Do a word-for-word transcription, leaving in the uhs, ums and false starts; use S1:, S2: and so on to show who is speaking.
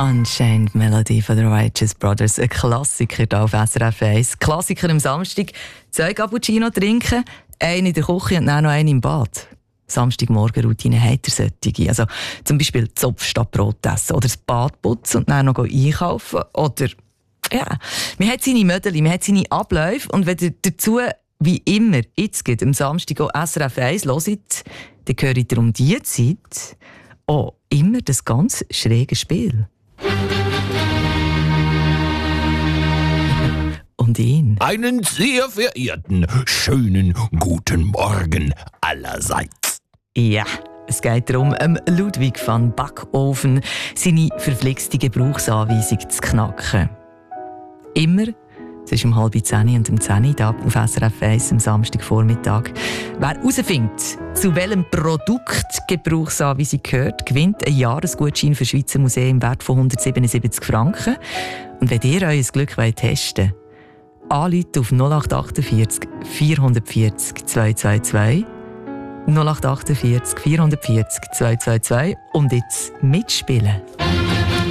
S1: Unchained Melody von den Righteous Brothers, ein Klassiker hier auf S R F eins. Klassiker am Samstag, zwei Cappuccino trinken, einen in der Küche und dann noch einen im Bad. Samstagmorgen-Routine hat er solche. Also zum Beispiel Zopf statt Brot essen oder das Bad putzen und dann noch einkaufen. Oder, ja, man hat seine Mödeli, man hat seine Abläufe und wenn ihr dazu, wie immer, jetzt geht am Samstag auch S R F eins hört, dann gehört ihr um diese Zeit auch immer das ganz schräge Spiel. Und ihn.
S2: Einen sehr verehrten, schönen guten Morgen allerseits.
S1: Ja, es geht darum, ähm, Ludwig van Backofen seine verflixte Gebrauchsanweisung zu knacken. Immer zwischen um halb zehn und um zehn Uhr auf S R F eins am Samstagvormittag. Wer herausfindet, zu welchem Produkt Gebrauchsanweisung gehört, gewinnt einen Jahresgutschein für Schweizer Museen im Wert von hundertsiebenundsiebzig Franken. Und wenn ihr euer Glück anrufen wollt, anrufen auf null acht achtundvierzig vierhundertvierzig zweihundertzweiundzwanzig null acht achtundvierzig vierhundertvierzig zweihundertzweiundzwanzig und jetzt mitspielen.